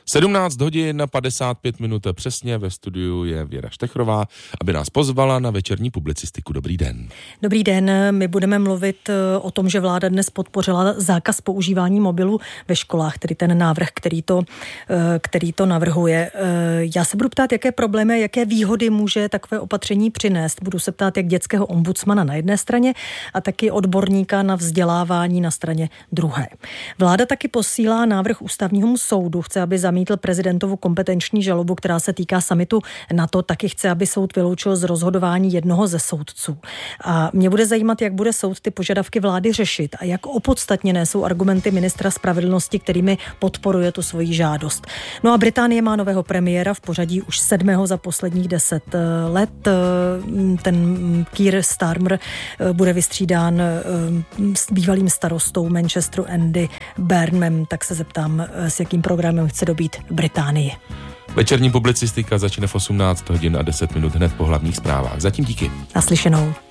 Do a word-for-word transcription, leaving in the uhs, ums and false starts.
sedmnáct hodin na padesát pět minut přesně ve studiu je Věra Štechrová, aby nás pozvala na večerní publicistiku. Dobrý den. Dobrý den, my budeme mluvit o tom, že vláda dnes podpořila zákaz používání mobilu ve školách, tedy ten návrh, který to, který to navrhuje. Já se budu ptát, jaké problémy, jaké výhody může takové opatření přinést. Budu se ptát jak dětského ombudsmana na jedné straně a taky odborníka na vzdělávání na straně druhé. Vláda taky posílá návrh ústavnímu soudu, chce, aby zamítl prezidentovu kompetenční žalobu, která se týká summitu NATO, taky chce, aby soud vyloučil z rozhodování jednoho ze soudců. A mě bude zajímat, jak bude soud ty požadavky vlády řešit a jak opodstatněné jsou argumenty ministra spravedlnosti, kterými podporuje tu svoji žádost. No a Británie má nového premiéra v pořadí už sedmého za posledních deset let. Ten Keir Starmer bude vystřídán s bývalým starostou Manchesteru Andy Burnhamem, tak se zeptám, s jakým programem chce dobít Británii. Večerní publicistika začne v osmnáct hodin a deset minut hned po hlavních zprávách. Zatím díky. Naslyšenou.